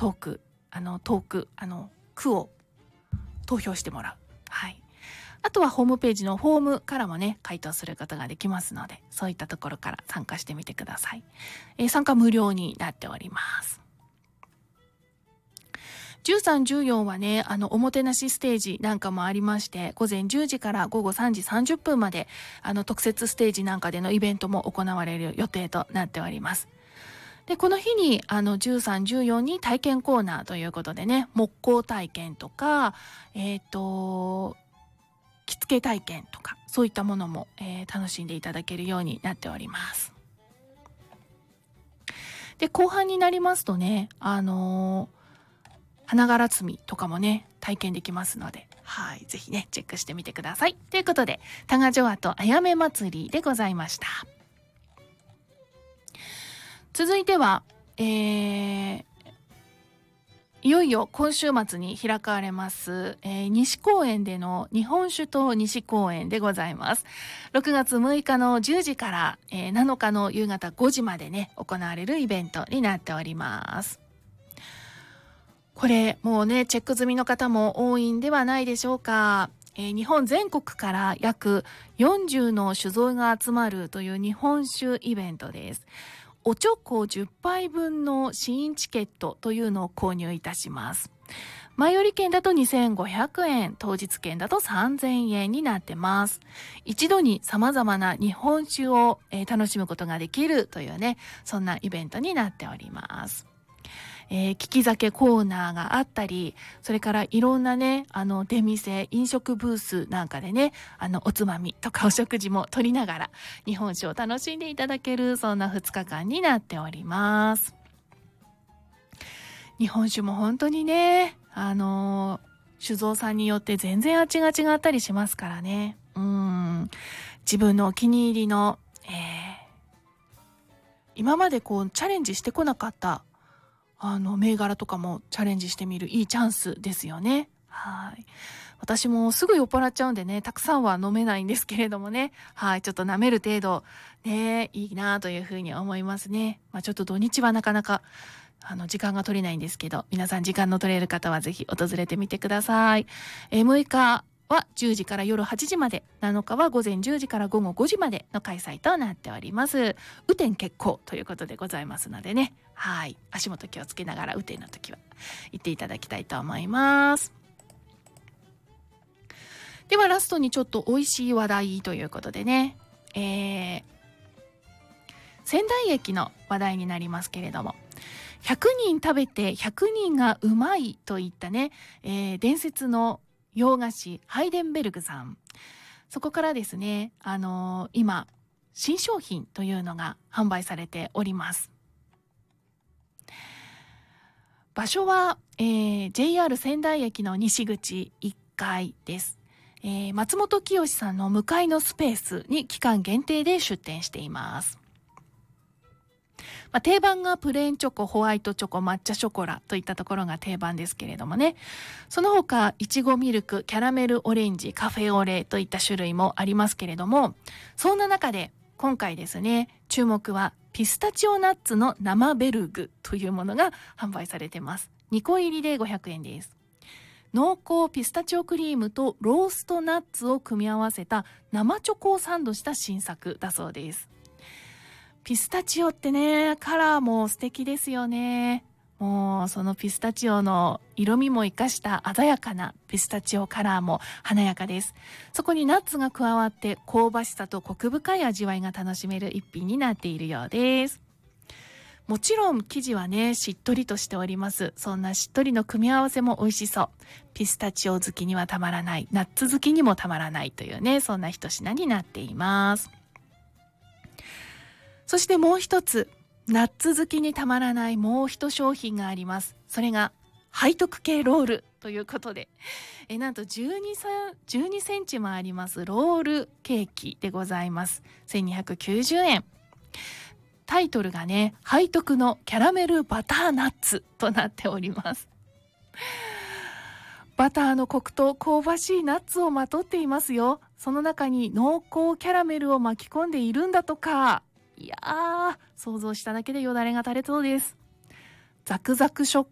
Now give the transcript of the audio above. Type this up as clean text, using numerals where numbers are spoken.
句を投票してもらう。はい。あとはホームページのフォームからもね、回答することができますので、そういったところから参加してみてください。参加無料になっております。13、14はね、おもてなしステージなんかもありまして、午前10時から午後3時30分まで、特設ステージなんかでのイベントも行われる予定となっております。で、この日に、13、14に体験コーナーということでね、木工体験とか、着付け体験とか、そういったものも、楽しんでいただけるようになっております。で、後半になりますとね、花柄摘みとかもね、体験できますので、はい、ぜひね、チェックしてみてください。ということで、多賀城跡あやめ祭りでございました。続いては、いよいよ今週末に開かれます、西公園での日本酒と西公園でございます。6月6日の10時から、7日の夕方5時までね、行われるイベントになっております。これもうね、チェック済みの方も多いんではないでしょうか。日本全国から約40の酒造が集まるという日本酒イベントです。おちょこ10杯分の試飲チケットというのを購入いたします。前売り券だと2500円、当日券だと3000円になってます。一度に様々な日本酒を、楽しむことができるというね、そんなイベントになっております。利き酒コーナーがあったり、それからいろんなね、出店、飲食ブースなんかでね、おつまみとかお食事も取りながら、日本酒を楽しんでいただける、そんな2日間になっております。日本酒も本当にね、酒造さんによって全然味が違ったりしますからね。自分のお気に入りの、今までこうチャレンジしてこなかった銘柄とかもチャレンジしてみるいいチャンスですよね。はい。私もすぐ酔っ払っちゃうんでね、たくさんは飲めないんですけれどもね。はい。ちょっと舐める程度、ね、いいなというふうに思いますね。ちょっと土日はなかなか、時間が取れないんですけど、皆さん時間の取れる方はぜひ訪れてみてください。6日は10時から夜8時まで、7日は午前10時から午後5時までの開催となっております。雨天決行ということでございますのでね。はい。足元気をつけながら雨天の時は行っていただきたいと思います。ではラストにちょっと美味しい話題ということでね。仙台駅の話題になりますけれども、100人食べて100人がうまいといったね、伝説の洋菓子ハイデンベルグさん、そこからですね、今新商品というのが販売されております。場所は、JR 仙台駅の西口1階です。松本清さんの向かいのスペースに期間限定で出店しています。定番がプレーンチョコ、ホワイトチョコ、抹茶ショコラといったところが定番ですけれどもね。その他、いちごミルク、キャラメルオレンジ、カフェオレといった種類もありますけれども、そんな中で今回ですね、注目はピスタチオナッツの生ベルグというものが販売されています。2個入りで500円です。濃厚ピスタチオクリームとローストナッツを組み合わせた生チョコをサンドした新作だそうです。ピスタチオってね、カラーも素敵ですよね。もうそのピスタチオの色味も生かした鮮やかなピスタチオカラーも華やかです。そこにナッツが加わって香ばしさとコク深い味わいが楽しめる一品になっているようです。もちろん生地はね、しっとりとしております。そんなしっとりの組み合わせも美味しそう。ピスタチオ好きにはたまらない、ナッツ好きにもたまらないというね、そんな一品になっています。そしてもう一つ、ナッツ好きにたまらないもう一商品があります。それが背徳系ロールということで、なんと12センチもありますロールケーキでございます。1290円。タイトルがね、背徳のキャラメルバターナッツとなっております。バターのコクと香ばしいナッツをまとっていますよ。その中に濃厚キャラメルを巻き込んでいるんだとか。いやー、想像しただけでよだれが垂れそうです。ザクザク食